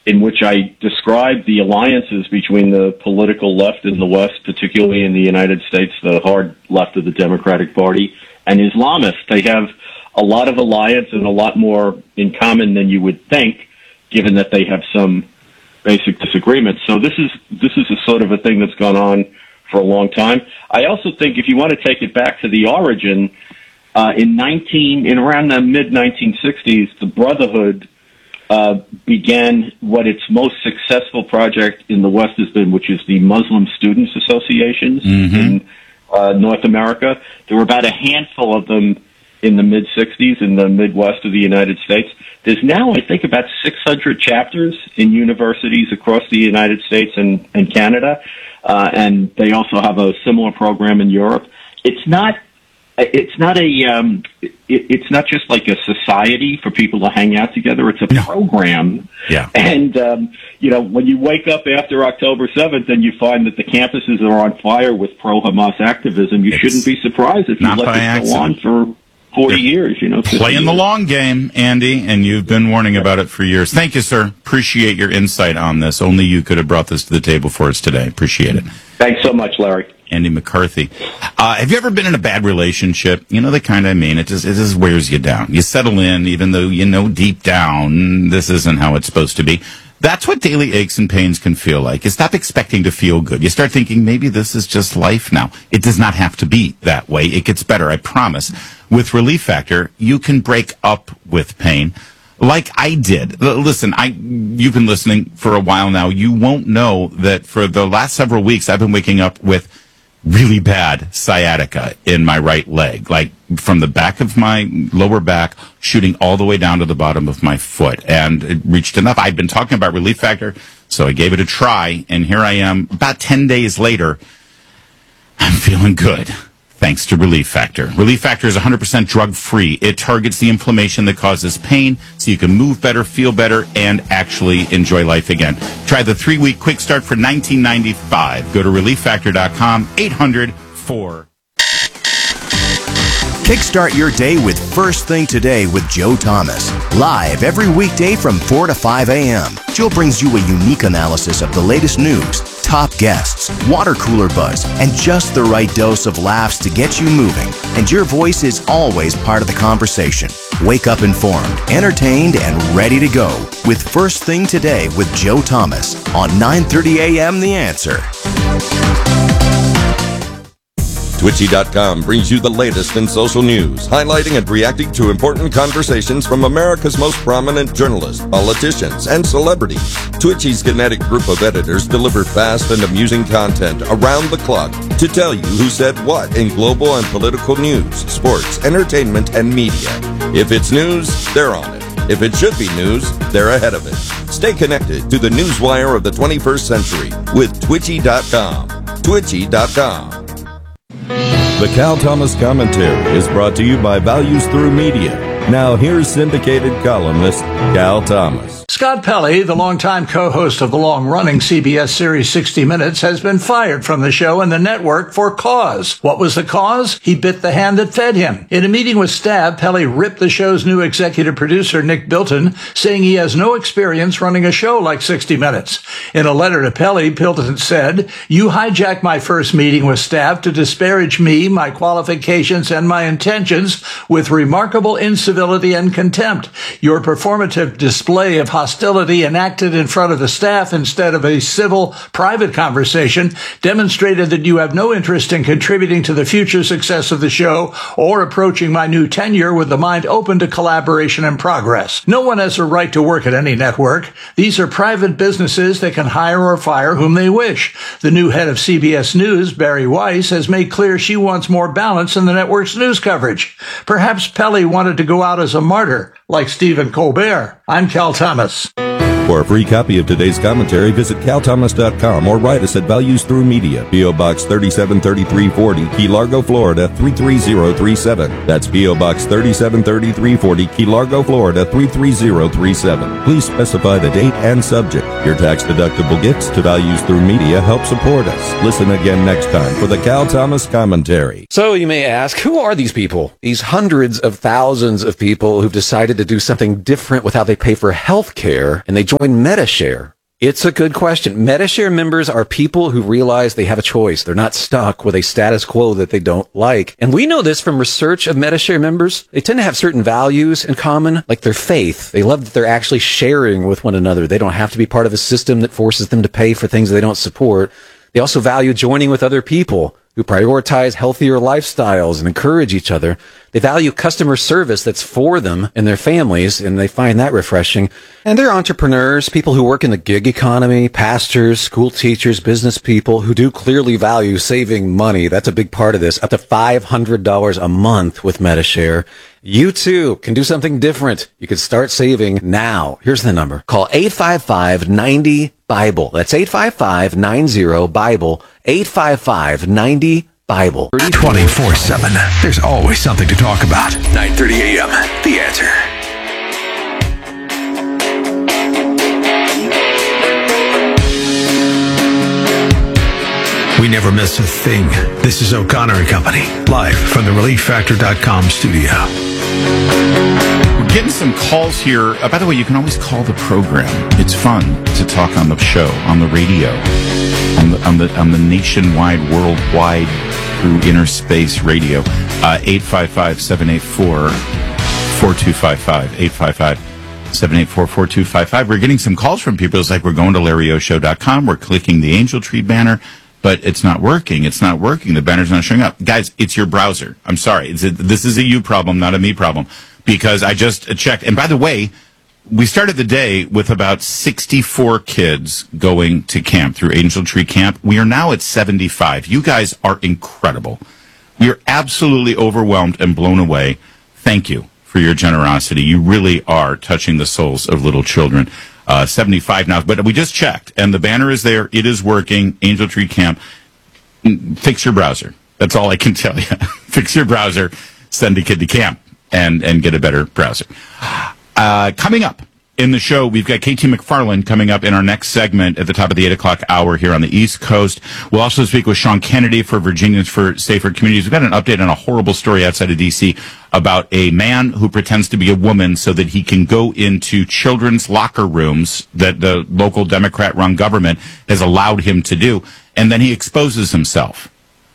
in which I described the alliances between the political left in the West, particularly in the United States, the hard left of the Democratic Party, and Islamists. They have a lot of alliance and a lot more in common than you would think, given that they have some basic disagreements. So this is a sort of a thing that's gone on for a long time. I also think if you want to take it back to the origin, in around the mid-1960s, the Brotherhood began what its most successful project in the West has been, which is the Muslim Students Associations in North America. There were about a handful of them in the mid-60s in the Midwest of the United States. There's now, I think, about 600 chapters in universities across the United States and Canada, and they also have a similar program in Europe. It's not just like a society for people to hang out together. It's a program. Yeah. And, when you wake up after October 7th and you find that the campuses are on fire with pro-Hamas activism, you shouldn't be surprised if you let this go on for 40 years, Playing the long game, Andy, and you've been warning about it for years. Thank you, sir. Appreciate your insight on this. Only you could have brought this to the table for us today. Appreciate it. Thanks so much, Larry. Andy McCarthy. Have you ever been in a bad relationship? You know the kind I mean. It just wears you down. You settle in, even though you know deep down this isn't how it's supposed to be. That's what daily aches and pains can feel like. You stop expecting to feel good. You start thinking, maybe this is just life now. It does not have to be that way. It gets better, I promise. With Relief Factor, you can break up with pain like I did. Listen, you've been listening for a while now. You won't know that for the last several weeks, I've been waking up with really bad sciatica in my right leg, like from the back of my lower back, shooting all the way down to the bottom of my foot. And it reached enough. I'd been talking about Relief Factor, so I gave it a try, and here I am. About 10 days later, I'm feeling good, thanks to Relief Factor. Relief Factor is 100% drug-free. It targets the inflammation that causes pain, so you can move better, feel better, and actually enjoy life again. Try the 3-week quick start for $19.95. Go to ReliefFactor.com, 800-4. Kickstart your day with First Thing Today with Joe Thomas. Live every weekday from 4 to 5 a.m. Joe brings you a unique analysis of the latest news, top guests, water cooler buzz, and just the right dose of laughs to get you moving. And your voice is always part of the conversation. Wake up informed, entertained, and ready to go with First Thing Today with Joe Thomas on 9:30 a.m. The Answer. Twitchy.com brings you the latest in social news, highlighting and reacting to important conversations from America's most prominent journalists, politicians, and celebrities. Twitchy's kinetic group of editors deliver fast and amusing content around the clock to tell you who said what in global and political news, sports, entertainment, and media. If it's news, they're on it. If it should be news, they're ahead of it. Stay connected to the newswire of the 21st century with Twitchy.com. Twitchy.com. The Cal Thomas Commentary is brought to you by Values Through Media. Now here's syndicated columnist Cal Thomas. Scott Pelley, the longtime co-host of the long-running CBS series 60 Minutes, has been fired from the show and the network for cause. What was the cause? He bit the hand that fed him. In a meeting with Stab, Pelley ripped the show's new executive producer, Nick Bilton, saying he has no experience running a show like 60 Minutes. In a letter to Pelley, Bilton said, "You hijacked my first meeting with Stab to disparage me, my qualifications, and my intentions with remarkable incivility and contempt. Your performative display of hostility enacted in front of the staff instead of a civil, private conversation demonstrated that you have no interest in contributing to the future success of the show or approaching my new tenure with the mind open to collaboration and progress. No one has a right to work at any network. These are private businesses that can hire or fire whom they wish. The new head of CBS News, Barry Weiss, has made clear she wants more balance in the network's news coverage. Perhaps Pelley wanted to go out as a martyr, like Stephen Colbert. I'm Cal Thomas. For a free copy of today's commentary, visit calthomas.com or write us at Values Through Media, P.O. Box 373340, Key Largo, Florida 33037. That's P.O. Box 373340, Key Largo, Florida 33037. Please specify the date and subject. Your tax-deductible gifts to Values Through Media help support us. Listen again next time for the Cal Thomas Commentary. So you may ask, who are these people? These hundreds of thousands of people who've decided to do something different with how they pay for health care, and they join join Medi-Share? It's a good question. Medi-Share members are people who realize they have a choice. They're not stuck with a status quo that they don't like. And we know this from research of Medi-Share members. They tend to have certain values in common, like their faith. They love that they're actually sharing with one another. They don't have to be part of a system that forces them to pay for things they don't support. They also value joining with other people who prioritize healthier lifestyles and encourage each other. They value customer service that's for them and their families, and they find that refreshing. And they're entrepreneurs, people who work in the gig economy, pastors, school teachers, business people who do clearly value saving money. That's a big part of this. Up to $500 a month with Medi-Share. You too can do something different. You can start saving now. Here's the number. Call 855-90-BIBLE. That's 855-90-BIBLE. 855-90-BIBLE. 24/7. There's always something to talk about. 9:30 a.m. The Answer. We never miss a thing. This is O'Connor and Company, live from the ReliefFactor.com studio. We're getting some calls here. By the way, you can always call the program. It's fun to talk on the show, on the radio, on the nationwide, worldwide, through inner space radio. 855-784-4255. 855-784-4255. We're getting some calls from people. It's like we're going to LarryOShow.com. We're clicking the Angel Tree banner, but it's not working. It's not working. The banner's not showing up. Guys, it's your browser. I'm sorry. This is a you problem, not a me problem, because I just checked. And by the way, we started the day with about 64 kids going to camp through Angel Tree Camp. We are now at 75. You guys are incredible. We are absolutely overwhelmed and blown away. Thank you for your generosity. You really are touching the souls of little children. 75 now, but we just checked, and the banner is there. It is working. Angel Tree Camp. Fix your browser. That's all I can tell you. Fix your browser. Send a kid to camp and get a better browser. Coming up in the show, we've got KT McFarland coming up in our next segment at the top of the 8 o'clock hour here on the East Coast. We'll also speak with Sean Kennedy for Virginians for Safer Communities. We've got an update on a horrible story outside of D.C. about a man who pretends to be a woman so that he can go into children's locker rooms that the local Democrat-run government has allowed him to do, and then he exposes himself.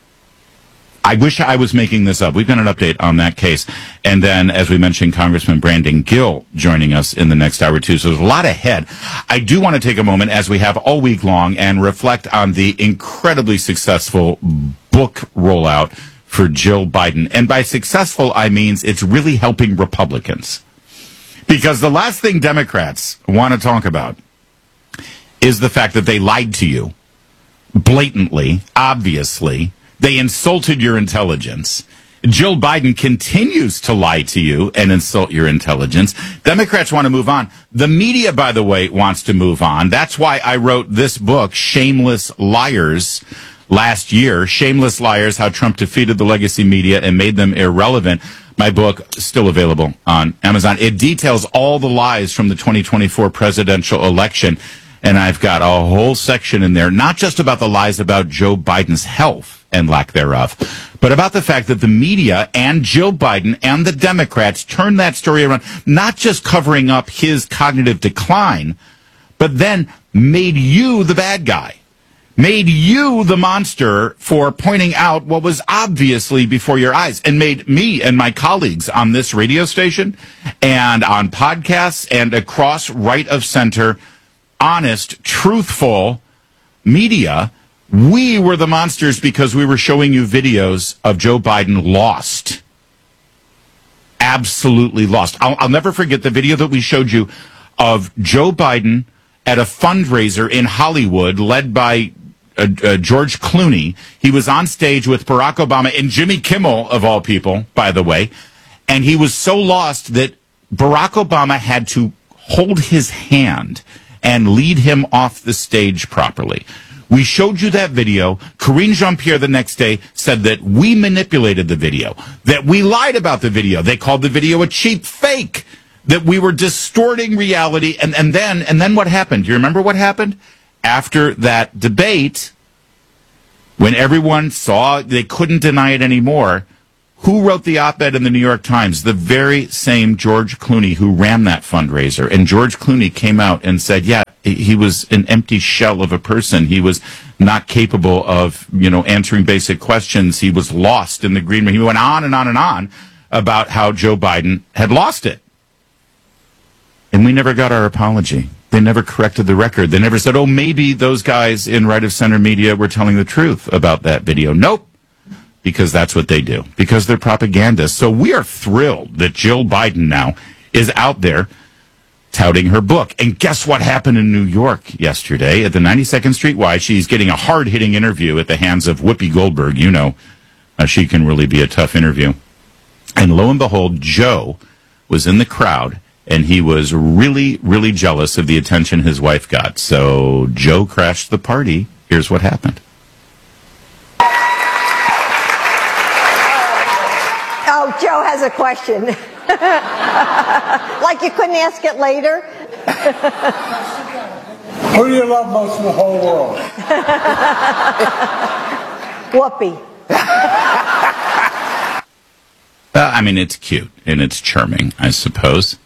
I wish I was making this up. We've got an update on that case. And then, as we mentioned, Congressman Brandon Gill joining us in the next hour or two. So there's a lot ahead. I do want to take a moment, as we have all week long, and reflect on the incredibly successful book rollout for Jill Biden. And by successful, I mean it's really helping Republicans. Because the last thing Democrats want to talk about is the fact that they lied to you blatantly, obviously. They insulted your intelligence. Jill Biden continues to lie to you and insult your intelligence. Democrats want to move on. The media, by the way, wants to move on. That's why I wrote this book, Shameless Liars, last year. Shameless Liars, How Trump Defeated the Legacy Media and Made Them Irrelevant. My book, still available on Amazon. It details all the lies from the 2024 presidential election. And I've got a whole section in there, not just about the lies about Joe Biden's health and lack thereof, but about the fact that the media and Jill Biden and the Democrats turned that story around, not just covering up his cognitive decline, but then made you the bad guy, made you the monster for pointing out what was obviously before your eyes, and made me and my colleagues on this radio station and on podcasts and across right of center, honest, truthful media. We were the monsters because we were showing you videos of Joe Biden lost. Absolutely lost. I'll never forget the video that we showed you of Joe Biden at a fundraiser in Hollywood led by George Clooney. He was on stage with Barack Obama and Jimmy Kimmel, of all people, by the way. And he was so lost that Barack Obama had to hold his hand and lead him off the stage properly. We showed you that video. Karine Jean-Pierre the next day said that we manipulated the video, that we lied about the video. They called the video a cheap fake, that we were distorting reality. And then what happened? Do you remember what happened? After that debate, when everyone saw they couldn't deny it anymore, Who wrote the op-ed in the New York Times? The very same George Clooney who ran that fundraiser. And George Clooney came out and said, yeah, he was an empty shell of a person. He was not capable of, answering basic questions. He was lost in the green room. He went on and on and on about how Joe Biden had lost it. And we never got our apology. They never corrected the record. They never said, oh, maybe those guys in right of center media were telling the truth about that video. Nope. Because that's what they do. Because they're propagandists. So we are thrilled that Jill Biden now is out there touting her book. And guess what happened in New York yesterday at the 92nd Street Y? She's getting a hard-hitting interview at the hands of Whoopi Goldberg. She can really be a tough interview. And lo and behold, Joe was in the crowd, and he was really, really jealous of the attention his wife got. So Joe crashed the party. Here's what happened. Oh, Joe has a question. Like you couldn't ask it later? Who do you love most in the whole world? Whoopi. It's cute and it's charming, I suppose.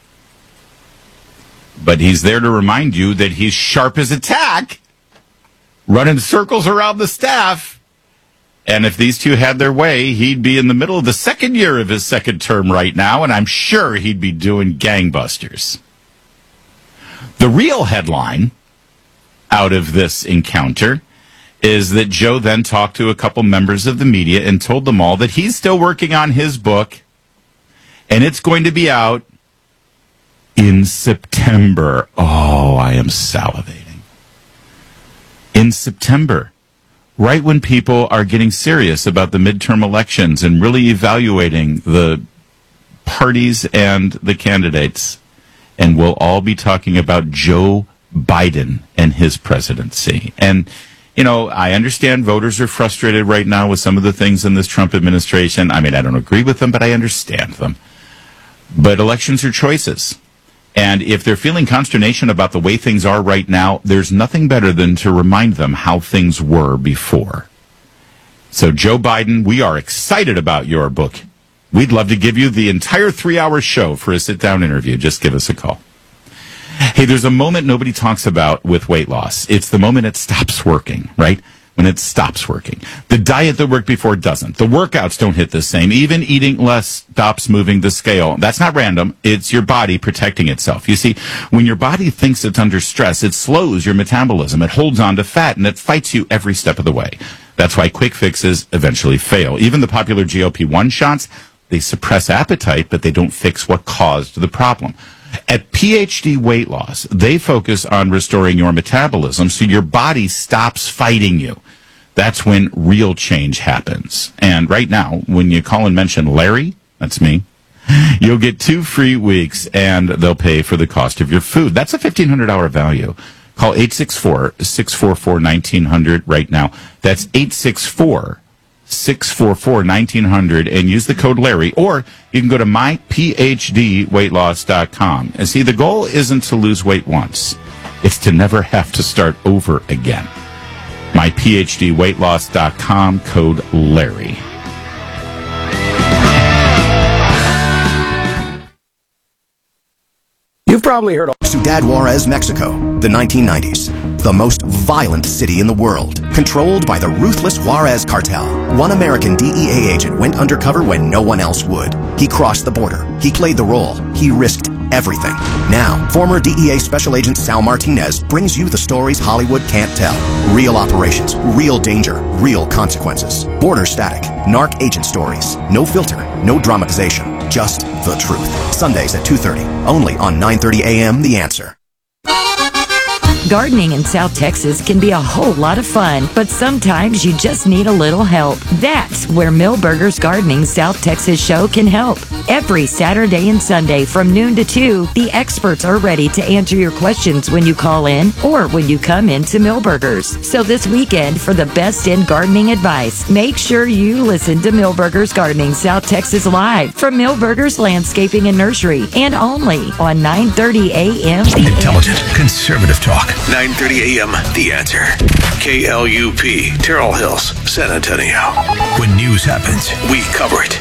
But he's there to remind you that he's sharp as a tack, running circles around the staff. And if these two had their way, he'd be in the middle of the second year of his second term right now, and I'm sure he'd be doing gangbusters. The real headline out of this encounter is that Joe then talked to a couple members of the media and told them all that he's still working on his book, and it's going to be out in September. Oh, I am salivating. In September. Right when people are getting serious about the midterm elections and really evaluating the parties and the candidates. And we'll all be talking about Joe Biden and his presidency. And, I understand voters are frustrated right now with some of the things in this Trump administration. I don't agree with them, but I understand them. But elections are choices. And if they're feeling consternation about the way things are right now, there's nothing better than to remind them how things were before. So, Joe Biden, we are excited about your book. We'd love to give you the entire 3-hour show for a sit-down interview. Just give us a call. Hey, there's a moment nobody talks about with weight loss. It's the moment it stops working, right? When it stops working. The diet that worked before doesn't. The workouts don't hit the same. Even eating less stops moving the scale. That's not random. It's your body protecting itself. You see, when your body thinks it's under stress, it slows your metabolism. It holds on to fat, and it fights you every step of the way. That's why quick fixes eventually fail. Even the popular GLP-1 shots, they suppress appetite, but they don't fix what caused the problem. At PhD Weight Loss, they focus on restoring your metabolism so your body stops fighting you. That's when real change happens. And right now, when you call and mention Larry, that's me, you'll get 2 free weeks, and they'll pay for the cost of your food. That's a $1,500 value. Call 864-644-1900 right now. That's 864-644-1900 and use the code Larry, or you can go to myphdweightloss.com. And see, the goal isn't to lose weight once. It's to never have to start over again. myphdweightloss.com, code Larry. You've probably heard of Ciudad Juarez, Mexico, the 1990s. The most violent city in the world, controlled by the ruthless Juarez cartel. One American DEA agent went undercover when no one else would. He crossed the border. He played the role. He risked everything. Now, former DEA Special Agent Sal Martinez brings you the stories Hollywood can't tell. Real operations, real danger, real consequences. Border static, narc agent stories. No filter, no dramatization, just the truth. Sundays at 2:30, only on 9:30 a.m. The Answer. Gardening in South Texas can be a whole lot of fun, but sometimes you just need a little help. That's where Millburgers Gardening South Texas show can help. Every Saturday and Sunday from noon to 2, the experts are ready to answer your questions when you call in or when you come into Millburgers. So this weekend, for the best in gardening advice, make sure you listen to Millburgers Gardening South Texas live from Millburgers Landscaping and Nursery, and only on 9:30 a.m. Intelligent, conservative talk. 9:30 a.m. The Answer. KLUP, Terrell Hills, San Antonio. When news happens, we cover it.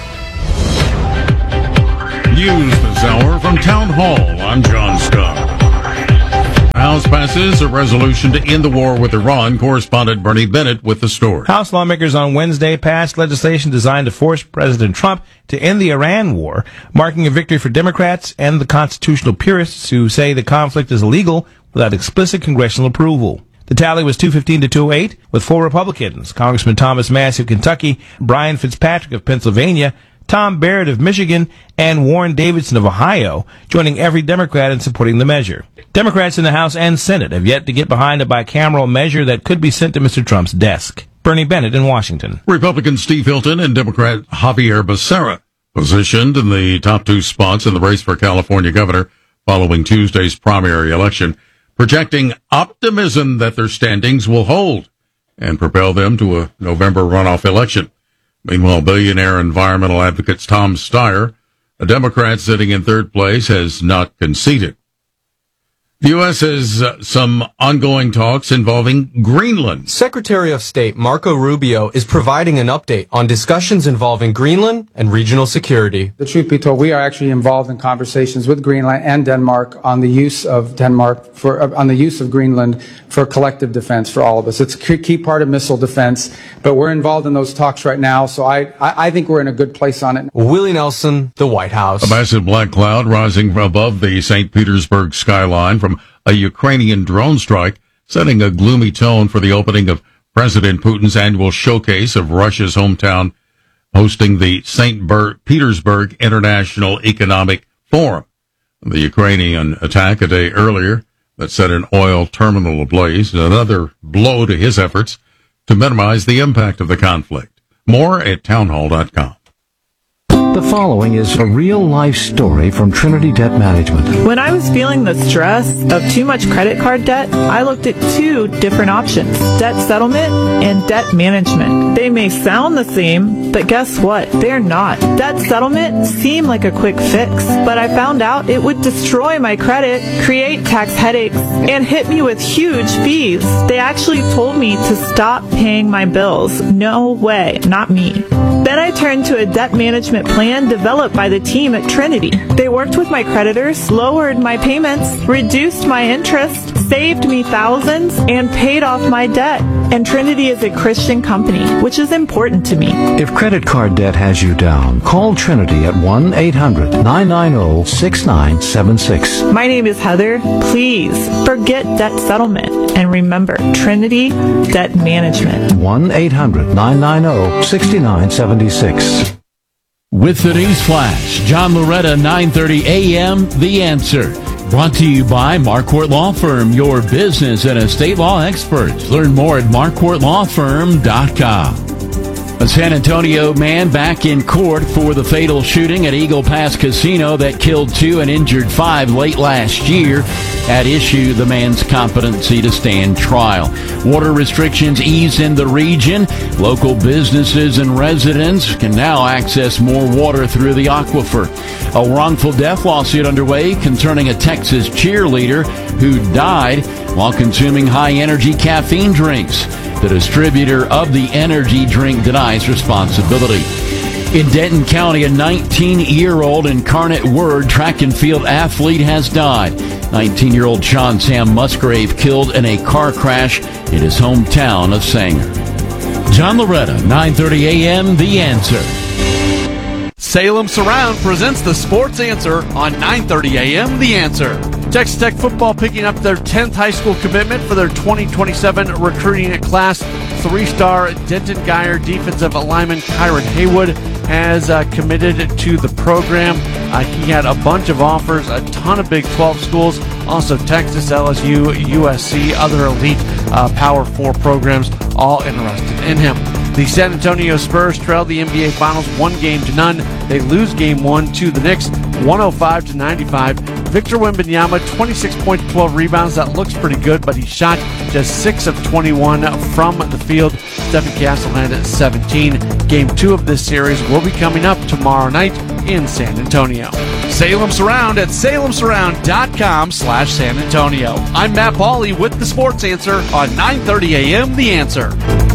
News this hour from Town Hall. I'm John Scott. The House passes a resolution to end the war with Iran. Correspondent Bernie Bennett with the story. House lawmakers on Wednesday passed legislation designed to force President Trump to end the Iran war, marking a victory for Democrats and the constitutional purists who say the conflict is illegal without explicit congressional approval. The tally was 215 to 208, with 4 Republicans, Congressman Thomas Massie of Kentucky, Brian Fitzpatrick of Pennsylvania, Tom Barrett of Michigan, and Warren Davidson of Ohio, joining every Democrat in supporting the measure. Democrats in the House and Senate have yet to get behind a bicameral measure that could be sent to Mr. Trump's desk. Bernie Bennett in Washington. Republican Steve Hilton and Democrat Javier Becerra positioned in the top 2 spots in the race for California governor following Tuesday's primary election, projecting optimism that their standings will hold and propel them to a November runoff election. Meanwhile, billionaire environmental advocate Tom Steyer, a Democrat sitting in third place, has not conceded. The U.S. has some ongoing talks involving Greenland. Secretary of State Marco Rubio is providing an update on discussions involving Greenland and regional security. The truth be told, we are actually involved in conversations with Greenland and Denmark on the use of Greenland for collective defense for all of us. It's a key part of missile defense, but we're involved in those talks right now, so I think we're in a good place on it. Willie Nelson, the White House. A massive black cloud rising above the St. Petersburg skyline from a Ukrainian drone strike, setting a gloomy tone for the opening of President Putin's annual showcase of Russia's hometown, hosting the St. Petersburg International Economic Forum. The Ukrainian attack a day earlier that set an oil terminal ablaze, another blow to his efforts to minimize the impact of the conflict. More at townhall.com. The following is a real-life story from Trinity Debt Management. When I was feeling the stress of too much credit card debt, I looked at 2 different options, debt settlement and debt management. They may sound the same, but guess what? They're not. Debt settlement seemed like a quick fix, but I found out it would destroy my credit, create tax headaches, and hit me with huge fees. They actually told me to stop paying my bills. No way, not me. Then I turned to a debt management plan developed by the team at Trinity. They worked with my creditors, lowered my payments, reduced my interest, saved me thousands, and paid off my debt. And Trinity is a Christian company, which is important to me. If credit card debt has you down, call Trinity at 1-800-990-6976. My name is Heather. Please forget debt settlement and remember Trinity Debt Management. 1-800-990-6976. With the news flash, John Loretta, 9:30 a.m., The Answer. Brought to you by Marquardt Law Firm, your business and estate law experts. Learn more at marquardtlawfirm.com. A San Antonio man back in court for the fatal shooting at Eagle Pass Casino that killed 2 and injured 5 late last year. At issue, the man's competency to stand trial. Water restrictions ease in the region. Local businesses and residents can now access more water through the aquifer. A wrongful death lawsuit underway concerning a Texas cheerleader who died while consuming high-energy caffeine drinks. The distributor of the energy drink denies responsibility. In Denton County, a 19-year-old Incarnate Word track and field athlete has died. 19-year-old Sean Sam Musgrave killed in a car crash in his hometown of Sanger. John Loretta, 9:30 a.m., The Answer. Salem Surround presents the Sports Answer on 9:30 a.m., The Answer. Texas Tech football picking up their 10th high school commitment for their 2027 recruiting class. 3-star Denton Geyer defensive lineman Kyron Haywood has committed to the program. He had a bunch of offers, a ton of Big 12 schools, also Texas, LSU, USC, other elite Power 4 programs, all interested in him. The San Antonio Spurs trailed the NBA Finals 1-0. They lose Game 1 to the Knicks, 105-95. Victor Wembanyama, 26 points, 12 rebounds. That looks pretty good, but he shot just 6 of 21 from the field. Stephen Castle had 17. Game 2 of this series will be coming up tomorrow night. in San Antonio. Salem Surround at salemsurround.com/San Antonio. I'm Matt Pauley with the Sports Answer on 930 AM The Answer.